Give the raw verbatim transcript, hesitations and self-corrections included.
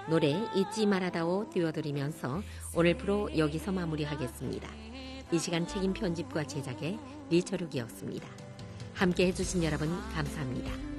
노래 잊지 말아다오 띄워드리면서 오늘 프로 여기서 마무리하겠습니다. 이 시간 책임 편집과 제작의 리철욱이었습니다. 함께 해주신 여러분 감사합니다.